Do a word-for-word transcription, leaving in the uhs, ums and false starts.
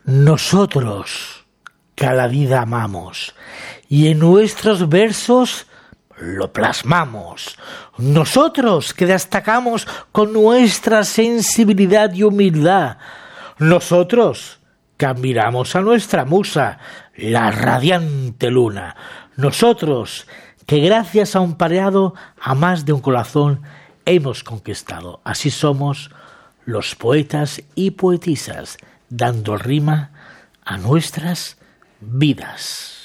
Nosotros, que a la vida amamos, y en nuestros versos lo plasmamos. Nosotros, que destacamos con nuestra sensibilidad y humildad. Nosotros, que admiramos a nuestra musa, la radiante luna. Nosotros, que gracias a un pareado a más de un corazón hemos conquistado. Así somos los poetas y poetisas, dando rima a nuestras vidas.